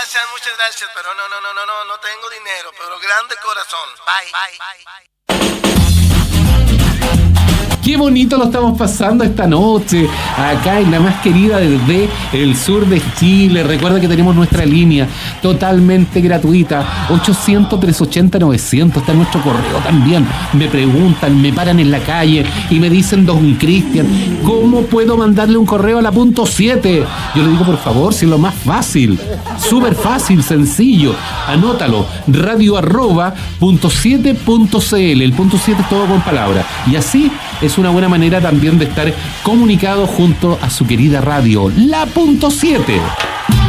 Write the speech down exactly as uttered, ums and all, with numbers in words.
gracias, muchas gracias, pero no, no, no, no, no, no tengo dinero, pero grande corazón. Bye, bye, bye. Qué bonito lo estamos pasando esta noche, acá en la más querida desde el sur de Chile. Recuerda que tenemos nuestra línea totalmente gratuita, ochocientos, trescientos ochenta, novecientos. Está nuestro correo también. Me preguntan, me paran en la calle y me dicen, don Cristian, ¿cómo puedo mandarle un correo a la punto siete? Yo le digo, por favor, si es lo más fácil, súper fácil, sencillo. Anótalo, radio arroba punto siete punto cl. El punto siete es todo con palabras. Y así es una buena manera también de estar comunicado junto a su querida radio, la punto siete.